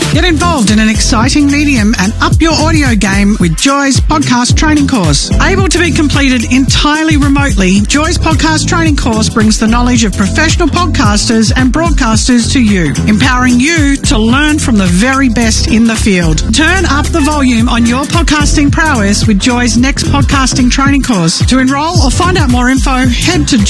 Get involved in an exciting medium and up your audio game with Joy's podcast training course. Able to be completed entirely remotely, Joy's podcast training course brings the knowledge of professional podcasters and broadcasters to you, empowering you to learn from the very best in the field. Turn up the volume on your podcasting prowess with Joy's next podcasting training course. To enrol or find out more info, head to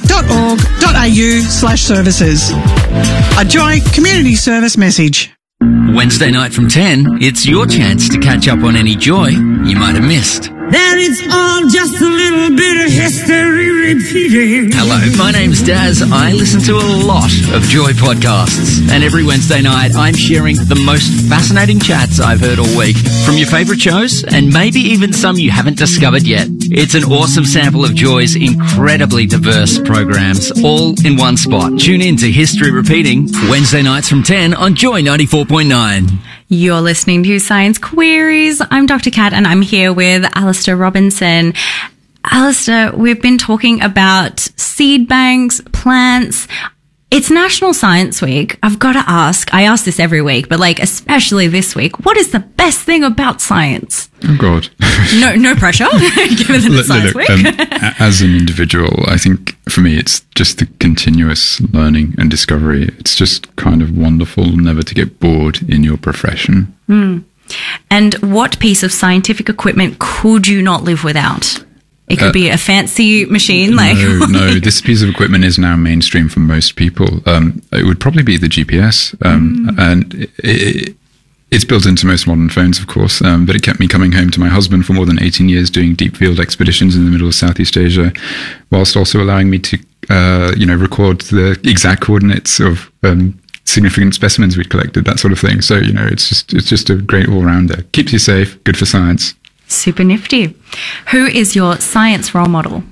joy.org.au/services. A Joy Community Service message. Wednesday night from 10, it's your chance to catch up on any Joy you might have missed. That it's all just a little bit of history repeating. Hello, my name's Daz. I listen to a lot of Joy podcasts, and every Wednesday night I'm sharing the most fascinating chats I've heard all week from your favourite shows, and maybe even some you haven't discovered yet. It's an awesome sample of Joy's incredibly diverse programs, all in one spot. Tune in to History Repeating, Wednesday nights from 10 on Joy 94.9. You're listening to Science Queries. I'm Dr. Kat and I'm here with Alistair Robinson. Alistair, we've been talking about seed banks, plants. It's National Science Week. I've got to ask, I ask this every week, but especially this week, what is the best thing about science? Oh, God. No pressure, given that it's Science Week. As an individual, I think for me, it's just the continuous learning and discovery. It's just kind of wonderful never to get bored in your profession. And what piece of scientific equipment could you not live without? It could be a fancy machine. No, this piece of equipment is now mainstream for most people. It would probably be the GPS. And it's built into most modern phones, of course, but it kept me coming home to my husband for more than 18 years doing deep field expeditions in the middle of Southeast Asia, whilst also allowing me to, record the exact coordinates of significant specimens we'd collected, that sort of thing. So, it's just a great all-rounder. Keeps you safe, good for science. Super nifty. Who is your science role model?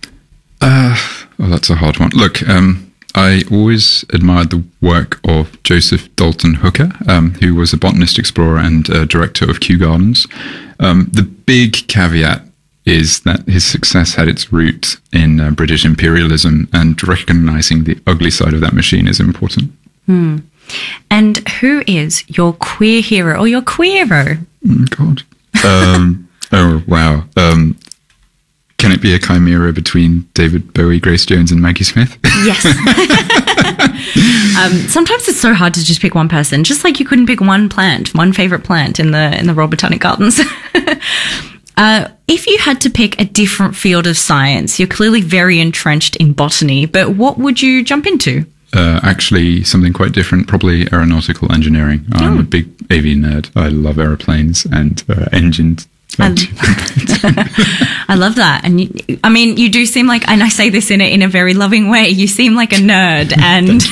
That's a hard one. Look, I always admired the work of Joseph Dalton Hooker, who was a botanist, explorer, and director of Kew Gardens. The big caveat is that his success had its root in British imperialism, and recognizing the ugly side of that machine is important. And who is your queer hero or your queero? God. Oh, wow. Can it be a chimera between David Bowie, Grace Jones, and Maggie Smith? Yes. Sometimes it's so hard to just pick one person, just like you couldn't pick one favourite plant in the Royal Botanic Gardens. If you had to pick a different field of science, you're clearly very entrenched in botany, but what would you jump into? Actually, something quite different, probably aeronautical engineering. I'm a big AV nerd. I love aeroplanes and engines. I love that. And you do seem like, and I say this in a very loving way, you seem like a nerd. And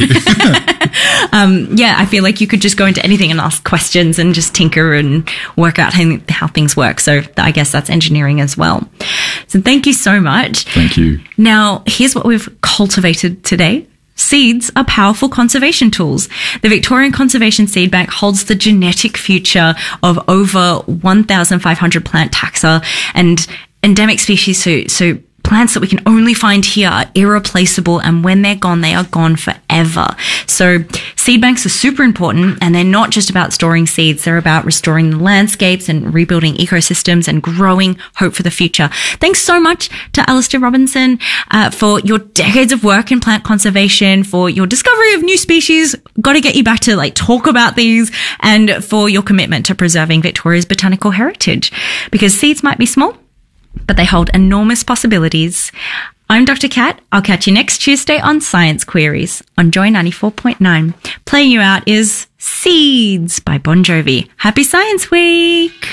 I feel like you could just go into anything and ask questions and just tinker and work out how things work. So I guess that's engineering as well. So thank you so much. Thank you. Now, here's what we've cultivated today. Seeds are powerful conservation tools. The Victorian Conservation Seed Bank holds the genetic future of over 1,500 plant taxa and endemic species. So plants that we can only find here are irreplaceable, and when they're gone, they are gone forever. So seed banks are super important, and they're not just about storing seeds. They're about restoring the landscapes and rebuilding ecosystems and growing hope for the future. Thanks so much to Alistair Robinson for your decades of work in plant conservation, for your discovery of new species. Got to get you back to talk about these, and for your commitment to preserving Victoria's botanical heritage, because seeds might be small, but they hold enormous possibilities. I'm Dr. Kat. I'll catch you next Tuesday on Science Queries on Joy 94.9. Playing you out is Seeds by Bon Jovi. Happy Science Week!